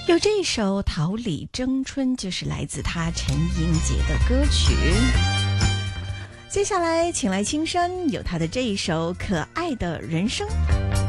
有这一首《桃李争春》，就是来自他陈英杰的歌曲。接下来请来青山有他的这一首《可爱的人生》。